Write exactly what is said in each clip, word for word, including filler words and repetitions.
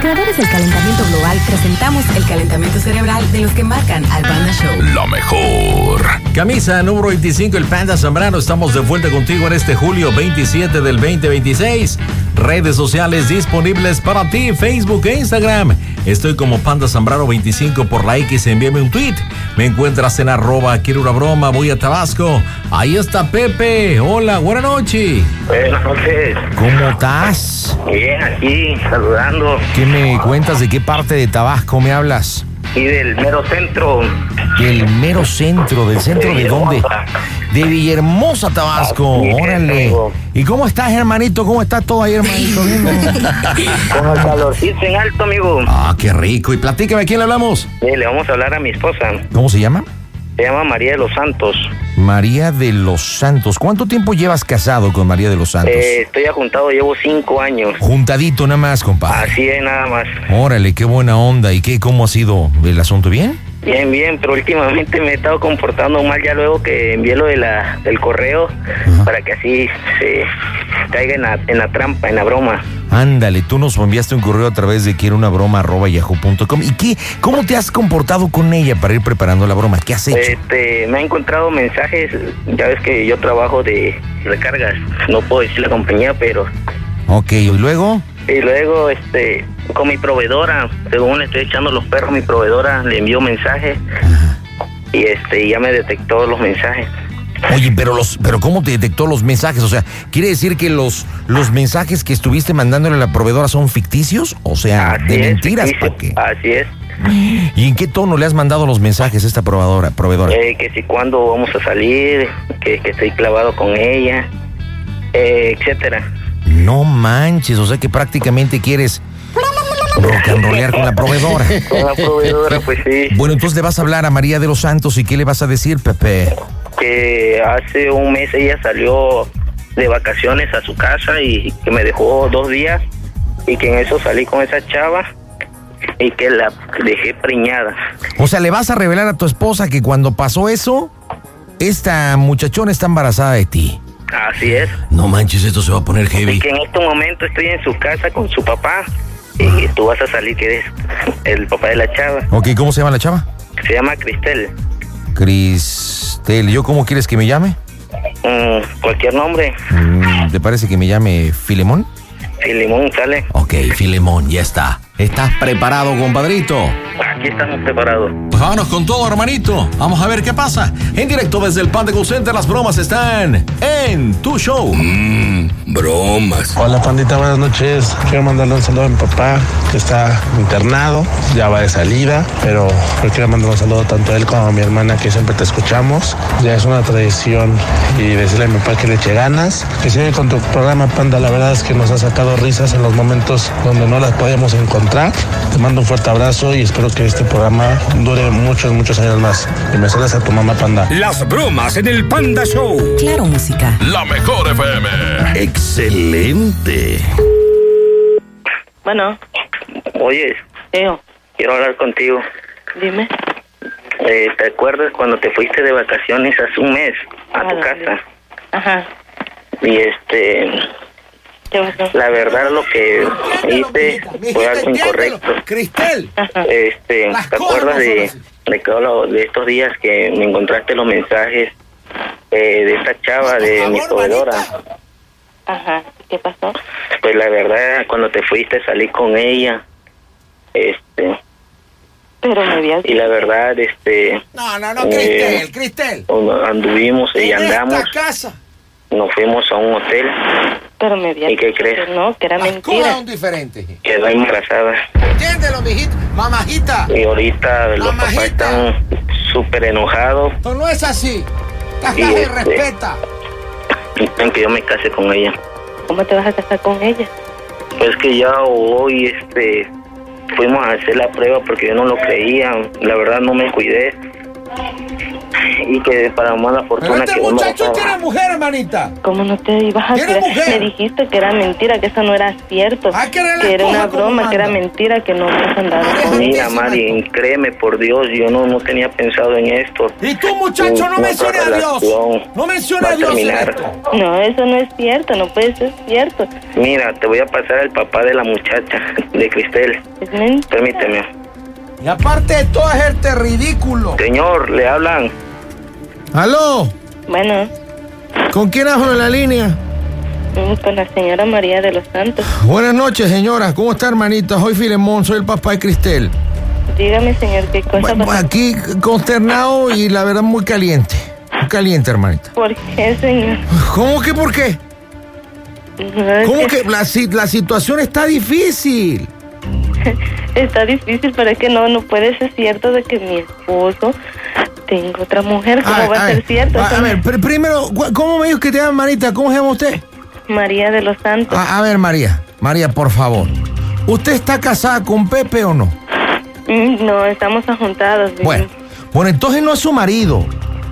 creadores del calentamiento global presentamos el calentamiento cerebral de los que marcan al Panda Show. La mejor. Camisa número veinticinco, el Panda Zambrano. Estamos de vuelta contigo en este julio veintisiete del veinte veintiséis. Redes sociales disponibles para ti, Facebook e Instagram. Estoy como Panda Zambrano veinticinco por la X. Envíame un tweet. Me encuentras en arroba quiero una broma, voy a Tabasco. Ahí está Pepe. Hola, buenas noches. Buenas noches. ¿Cómo estás? Bien, aquí saludando. ¿Qué me cuentas? ¿De qué parte de Tabasco me hablas? Y del mero centro. Del mero centro, ¿del centro de, de dónde? De Villahermosa, Tabasco. Así Órale. Es, ¿y cómo estás, hermanito? ¿Cómo está todo ahí, hermanito? Con el calorcito en alto, amigo. Ah, qué rico. Y platícame, ¿a quién le hablamos? Sí, le vamos a hablar a mi esposa. ¿Cómo se llama? Se llama María de los Santos. María de los Santos. ¿Cuánto tiempo llevas casado con María de los Santos? Eh, estoy ajuntado, llevo cinco años. Juntadito nada más, compadre. Así es, nada más. Órale, qué buena onda. ¿Y qué? ¿Cómo ha sido el asunto? ¿Bien? Bien, bien, pero últimamente me he estado comportando mal ya luego que envié lo de la, del correo. Ajá. Para que así se caiga en la, en la trampa, en la broma. Ándale, tú nos enviaste un correo a través de quiero una broma arroba yahoo punto com. ¿Y qué? ¿Cómo te has comportado con ella para ir preparando la broma? ¿Qué has hecho? Este, me ha encontrado mensajes, ya ves que yo trabajo de recargas, no puedo decir la compañía, pero... Ok, ¿y luego? Y luego, este, con mi proveedora, según le estoy echando los perros, mi proveedora le envió mensajes. Ajá. Y este, ya me detectó los mensajes. Oye, pero los, pero ¿cómo te detectó los mensajes? O sea, ¿quiere decir que los, los mensajes que estuviste mandándole a la proveedora son ficticios? O sea, así de es, mentiras, ficticio. ¿para qué? Así es. ¿Y en qué tono le has mandado los mensajes a esta proveedora? proveedora? Eh, que si cuándo vamos a salir, que, que estoy clavado con ella, eh, etcétera. No manches, o sea que prácticamente quieres rock and rollear con la proveedora. Con la proveedora, pues sí. Bueno, entonces le vas a hablar a María de los Santos y ¿qué le vas a decir, Pepe? Que hace un mes ella salió de vacaciones a su casa y que me dejó dos días y que en eso salí con esa chava y que la dejé preñada. O sea, le vas a revelar a tu esposa que cuando pasó eso, esta muchachona está embarazada de ti. Así es. No manches, esto se va a poner heavy. Y que en este momento estoy en su casa con su papá y tú vas a salir que eres el papá de la chava. Ok, ¿cómo se llama la chava? Se llama Cristel. Cristel, ¿yo cómo quieres que me llame? Mm, cualquier nombre. Mm, ¿Te parece que me llame Filemón? Filemón, sale. Ok, Filemón, ya está. ¿Estás preparado, compadrito? Aquí estamos preparados. Pues vámonos con todo, hermanito. Vamos a ver qué pasa. En directo desde el Panda Go Center, las bromas están en tu show. Mmm, bromas. Hola, pandita, buenas noches. Quiero mandarle un saludo a mi papá, que está internado, ya va de salida, pero yo quiero mandar un saludo tanto a él como a mi hermana, que siempre te escuchamos. Ya es una tradición, y decirle a mi papá que le eche ganas, que sigue con tu programa, Panda. La verdad es que nos ha sacado risas en los momentos donde no las podíamos encontrar. Te mando un fuerte abrazo y espero que este programa dure muchos, muchos años más. Y me saludas a tu mamá, Panda. Las bromas en el Panda Show. Claro, música. La mejor F M. Excelente. Bueno. Oye, Yo. quiero hablar contigo. Dime. Eh, ¿Te acuerdas cuando te fuiste de vacaciones hace un mes a Ah, tu casa? Ajá. Y este... ¿Qué pasó? La verdad, lo que hice fue algo incorrecto. Cristel. Este, ¿te acuerdas de, de, que hablo de estos días que me encontraste los mensajes eh, de esta chava, de mi proveedora? Ajá. ¿Qué pasó? Pues la verdad, cuando te fuiste salí con ella. Este... Pero me habías... Y la verdad, este... No, no, no, Cristel, eh, Cristel. Anduvimos y andamos. En esta casa. Nos fuimos a un hotel. Pero me habías... ¿Y qué crees? No, que era Las mentira. cosas son diferentes. Quedó embarazada. Entiéndelo, mijito. Mamajita. Y ahorita los papás Mamajita. están súper enojados. Esto no es así. Y Caja este- respeta. Y quieren que yo me case con ella. ¿Cómo te vas a casar con ella? Pues que ya hoy, este... Fuimos a hacer la prueba porque yo no lo creía. La verdad no me cuidé. y que para mala Pero fortuna este quedó muchacho embarazada. tiene mujer, hermanita. ¿Cómo no te ibas a ¿Tiene tirar? mujer? Me dijiste que era mentira, que eso no era cierto. Ah, que era la que era cosa una como broma, que era manda. mentira, que no me andaba María, con Mira, Santísima. Mari, créeme por Dios, yo no, no tenía pensado en esto. Y tú, muchacho, no Nuestra menciones a Dios. relación No menciones va a a Dios en terminar. esto. No, eso no es cierto, no puede ser cierto. Mira, te voy a pasar al papá de la muchacha, de Cristel. Es mentira. Permíteme. Y aparte de todo, es este ridículo. Señor, le hablan. ¿Aló? Bueno, ¿Con quién hablo en la línea? mm, con la señora María de los Santos. Buenas noches, señora. ¿Cómo está, hermanita? Soy Filemón, soy el papá de Cristel. Dígame, señor, ¿qué cosa Bueno, pasó? aquí consternado y la verdad muy caliente. Muy caliente, hermanita. ¿Por qué, señor? ¿Cómo que por qué? No, es ¿Cómo que la, si- la situación está difícil? Está difícil, pero es que no, no puede ser cierto de que mi esposo tenga otra mujer. ¿Cómo A- va a, a ser ver, cierto? A, Eso a no- ver, pr- primero, cu- ¿cómo me dijo que te llama, hermanita? ¿Cómo se llama usted? María de los Santos. A, a ver, María, María, por favor. ¿Usted está casada con Pepe o no? Mm, No, estamos ajuntados. Bueno, bueno, entonces no es su marido.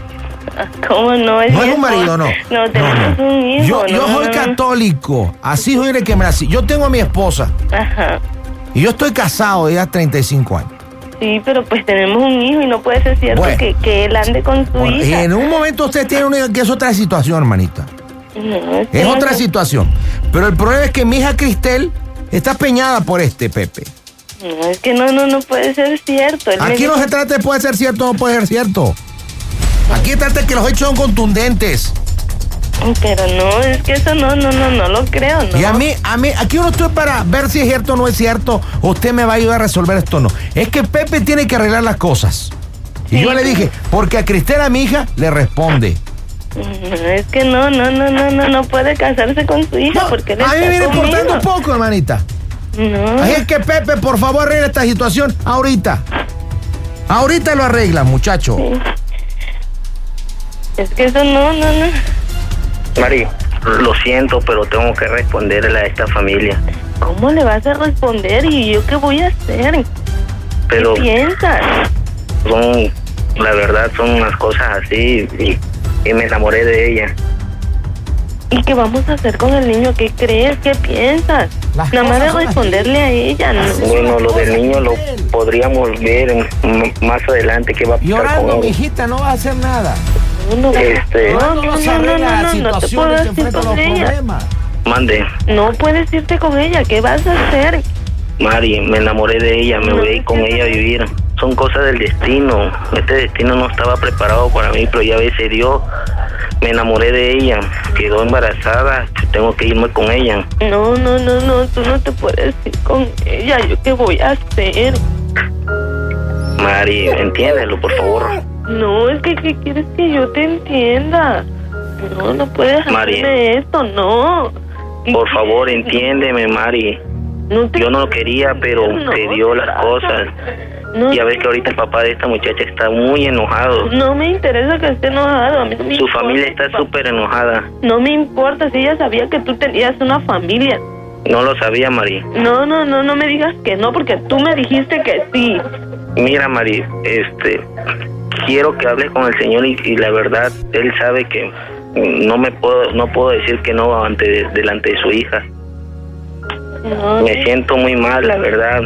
¿Cómo no? Es No mi es un marido, no. esposo. No, tenemos un hijo. Yo, no, yo no, soy no, no. católico. Así soy de que me nací. Yo tengo a mi esposa Ajá. y yo estoy casado de ya treinta y cinco años. Sí, pero pues tenemos un hijo y no puede ser cierto Bueno. que, que él ande con su Bueno, y hija. en un momento usted tiene una hija que es otra situación, hermanita. No, es que Es no, otra no. situación. Pero el problema es que mi hija Cristel está peñada por este Pepe. No, es que no, no, no puede ser cierto. Él me Aquí no dijo- se trata de puede ser cierto o no puede ser cierto. Aquí se trata de que los hechos son contundentes. Pero no, es que eso no, no, no, no lo creo, ¿no? Y a mí, a mí, aquí yo no estoy para ver si es cierto o no es cierto. Usted me va a ayudar a resolver esto o no. Es que Pepe tiene que arreglar las cosas. Y Sí. yo le dije, porque a Cristel, mi hija, le responde. No, es que no, no, no, no, no, no puede casarse con su hija No, porque él a mí está me viene conmigo. importando poco, hermanita. No, Así es que Pepe, por favor, arregla esta situación ahorita. Ahorita lo arregla, muchacho. es que eso no, no, no. Mari, lo siento, pero tengo que responderle a esta familia. ¿Cómo le vas a responder? ¿Y yo qué voy a hacer? Pero ¿Qué piensas? son, la verdad, son unas cosas así y, y me enamoré de ella. ¿Y qué vamos a hacer con el niño? ¿Qué crees? ¿Qué piensas? Las Nada más cosas de son así. responderle a ella, ¿no? Bueno, lo del niño lo podríamos ver en- m- más adelante qué va a pasar Llorando, con él. mijita, no va a hacer nada. No, no, Este- no, no, No no, se no, no, arregla las no, no te situaciones, puedes se ir enfrentan con los ella. problemas. Mande, No puedes irte con ella. ¿Qué vas a hacer? Mari, me enamoré de ella, me No, voy a ir con ¿qué? ella a vivir. Son cosas del destino. Este destino no estaba preparado para mí, pero ya ves, se dio. Me enamoré de ella, quedó embarazada, tengo que irme con ella. No, no, no, no, tú no te puedes ir con ella. ¿Yo qué voy a hacer? Mari, entiéndelo, por favor. No, es que ¿qué quieres que yo te entienda? No, no puedes Mari. hacerme esto, no. Por favor, entiéndeme, Mari. No te- Yo no lo quería, pero No, se dio las trata. cosas. No, Ya ves que ahorita el papá de esta muchacha está muy enojado. no me interesa que esté enojado. A mí no me Su importa, familia está papá. súper enojada. No me importa si ella sabía que tú tenías una familia. No lo sabía, Mari. No, no, no, no me digas que no, porque tú me dijiste que sí. Mira, Mari, este, quiero que hables con el Señor y, y la verdad, él sabe que no me puedo, no puedo decir que no ante, delante de su hija. No, Me siento muy mal, la verdad.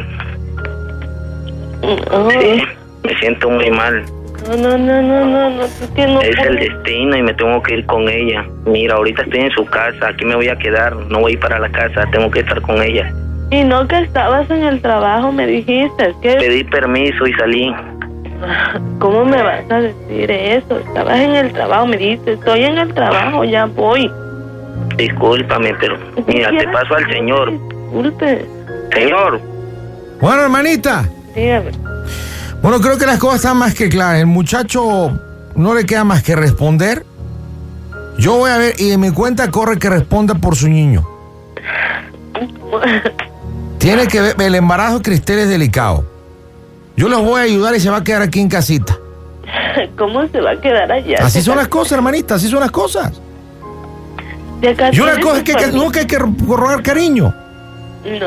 no, Sí, me siento muy mal. no, no, no, no, no, no, tú que no Es el puedes. destino y me tengo que ir con ella. Mira, ahorita estoy en su casa, aquí me voy a quedar, no voy a ir para la casa, tengo que estar con ella. Y no que estabas en el trabajo, me dijiste. que Pedí permiso y salí. ¿Cómo me vas a decir eso? Estabas en el trabajo, me dijiste, estoy en el trabajo, ya voy. Discúlpame, pero mira, te paso al Señor. Disculpe, Señor, Bueno, hermanita. dígame. Bueno, creo que las cosas están más que claras. El muchacho no le queda más que responder. Yo voy a ver y en mi cuenta corre que responda por su niño. Tiene que ver, el embarazo de Cristel es delicado. Yo los voy a ayudar y se va a quedar aquí en casita. ¿Cómo se va a quedar allá? Así son las cosas, hermanita, así son las cosas. De acá Y una tienes cosa es que, que familia. no que hay que rogar cariño.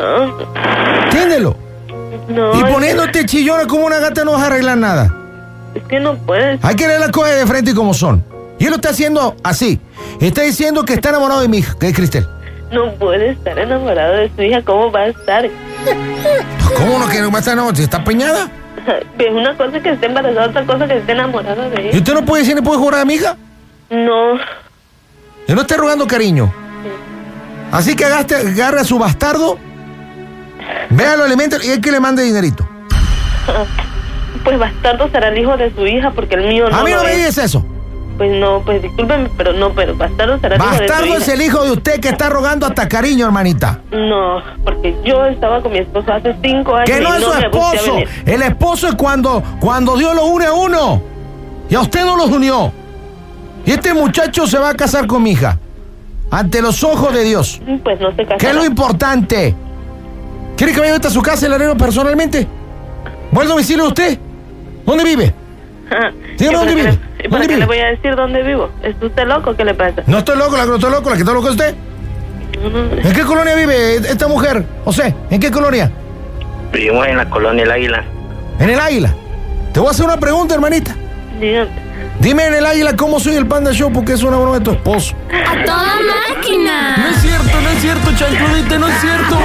No, Entiéndelo. no. Y poniéndote chillona como una gata no vas a arreglar nada. Es que no puedes. Hay que leer las cosas de frente y como son. Y él lo está haciendo así. Está diciendo que está enamorado de mi hija, que es Cristel. No puede estar enamorado de su hija. ¿Cómo va a estar? ¿Cómo no quiere estar enamorado? ¿Está preñada? Es una cosa que esté embarazada, otra cosa que esté enamorada de ¿Y ella. usted no puede decir ni puede jurar a mi hija? No. Yo no estoy rogando cariño. Así que agaste, agarre a su bastardo, vea los alimentos y es que le mande dinerito. Pues bastardo será el hijo de su hija porque el mío no. A mí no lo me es. dices eso. Pues no, pues discúlpeme, pero no, pero bastardo será el hijo de su Bastardo hija. es el hijo de usted que está rogando hasta cariño, hermanita. No, porque yo estaba con mi esposo hace cinco años. Que no y es su me gusté esposo. venir. El esposo es cuando, cuando Dios los une a uno. Y a usted no los unió. Y este muchacho se va a casar con mi hija. Ante los ojos de Dios. Pues no se casará. ¿Qué es lo importante? ¿Quiere que vaya hasta su casa y la arreglo personalmente? ¿Voy al domicilio de usted? ¿Dónde vive? Ajá. Dígame ¿Y dónde para vive. qué le- ¿Y para ¿Dónde qué vive? le voy a decir dónde vivo? ¿Es usted loco? ¿Qué le pasa? No estoy loco, la que no estoy loco, la que está loco es usted. ¿En qué colonia vive esta mujer? José, ¿en qué colonia? Vivimos en la colonia El Águila. En el Águila. Te voy a hacer una pregunta, hermanita. Dígame. Dime en el Águila cómo soy el Panda Show porque es una broma de tu esposo. ¡A toda máquina! No es cierto, no es cierto, chancludita, no es cierto.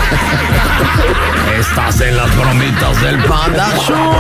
Estás en las bromitas del Panda Show.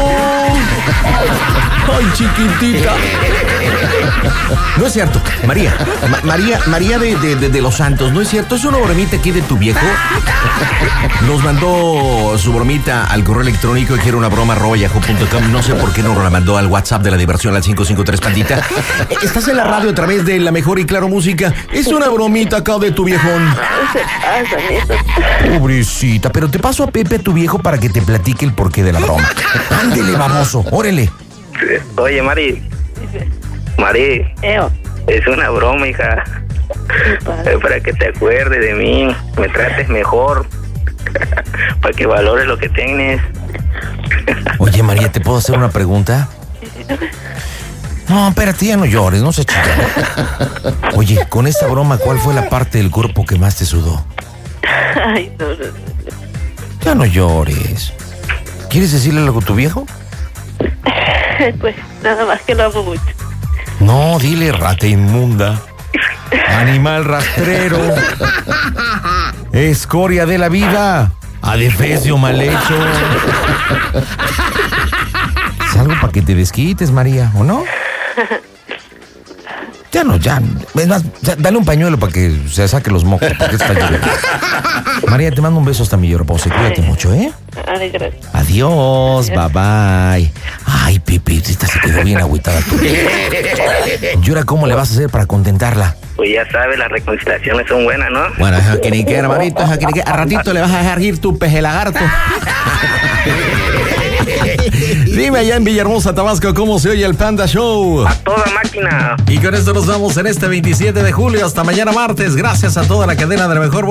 Ay, chiquitita. No es cierto, María. Ma- María, María de, de, de, de los Santos, no es cierto. Es una bromita aquí de tu viejo. Nos mandó su bromita al correo electrónico que era una broma arroba yahoo punto com. No sé por qué no la mandó al WhatsApp de la diversión al cinco cinco tres pandita. Estás en la radio a través de la mejor y claro música. Es una bromita acá de tu viejón. ¿Qué pasa, nieto? Pobrecita, pero te paso a Pepe, a tu viejo, para que te platique el porqué de la broma. Ándele, baboso, órale. Oye, Mari. Mari, Eo. es una broma, hija. ¿Qué pasa? Es para que te acuerdes de mí, me trates mejor, para que valores lo que tienes. Oye, María, ¿te puedo hacer una pregunta? No, espérate, ya no llores, no se chica. Oye, con esta broma, ¿cuál fue la parte del cuerpo que más te sudó? Ay, no, no, no. Ya no llores. ¿Quieres decirle algo a tu viejo? Pues nada más que lo amo mucho. No, dile, rata inmunda. Animal rastrero. Escoria de la vida. Adefesio mal hecho. Es algo para que te desquites, María, ¿o no? Ya no, ya. Es más, ya, dale un pañuelo para que se saque los mocos, porque está llorando. María, te mando un beso hasta mi llorapose. Cuídate mucho, ¿eh? Ay, gracias. Adiós, bye bye. Ay, Pepe, esta se quedó bien agüitada tú. ¿Y ahora cómo le vas a hacer para contentarla? Pues ya sabes, las reconciliaciones son buenas, ¿no? Bueno, es que ni que, hermanito, es que ni que. A ratito le vas a dejar ir tu peje lagarto. Dime allá en Villahermosa, Tabasco, ¿cómo se oye el Panda Show? A toda máquina. Y con esto nos vamos en este veintisiete de julio. Hasta mañana martes. Gracias a toda la cadena de la mejor